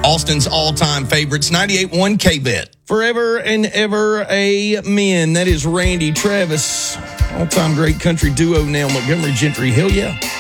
Austin's all-time favorites, 98.1 KBET. Forever and ever, amen. That is Randy Travis, all-time great country duo now, Montgomery Gentry. Hell yeah.